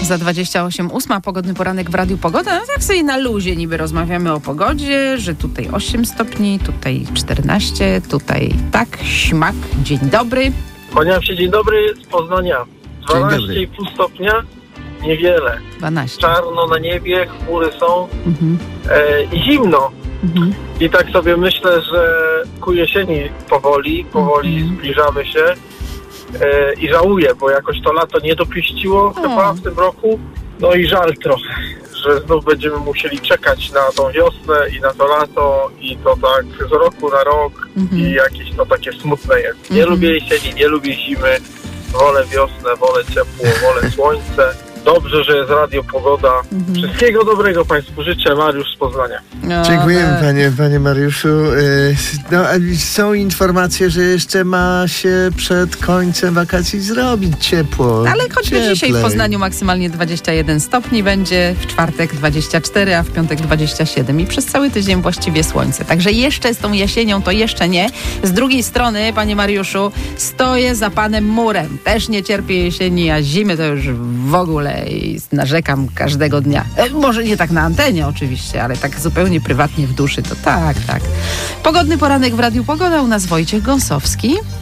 za 28, 8. Pogodny poranek w Radiu Pogoda. No, tak sobie na luzie niby rozmawiamy o pogodzie, że tutaj 8 stopni, tutaj 14, tutaj tak, śmak. Dzień dobry. Kłaniam się, dzień dobry z Poznania. 12,5 stopnia, niewiele. 12. Czarno na niebie, chmury są i zimno. I tak sobie myślę, że ku jesieni powoli zbliżamy się i żałuję, bo jakoś to lato nie dopieściło chyba w tym roku. No i żal trochę, że znów będziemy musieli czekać na tą wiosnę i na to lato i to tak z roku na rok i jakieś to takie smutne jest. Nie lubię jesieni, nie lubię zimy, wolę wiosnę, wolę ciepło, wolę słońce. Dobrze, że jest Radio Pogoda. Wszystkiego dobrego Państwu życzę. Mariusz z Poznania. Dziękujemy panie Mariuszu. Są informacje, że jeszcze ma się przed końcem wakacji zrobić ciepło. Ale choćby dzisiaj w Poznaniu maksymalnie 21 stopni będzie, w czwartek 24, a w piątek 27 i przez cały tydzień właściwie słońce. Także jeszcze z tą jesienią to jeszcze nie. Z drugiej strony, panie Mariuszu, stoję za panem murem. Też nie cierpię jesieni, a zimy to już w ogóle i narzekam każdego dnia. Może nie tak na antenie oczywiście, ale tak zupełnie prywatnie w duszy to tak. Pogodny poranek w Radiu Pogoda, u nas Wojciech Gąsowski.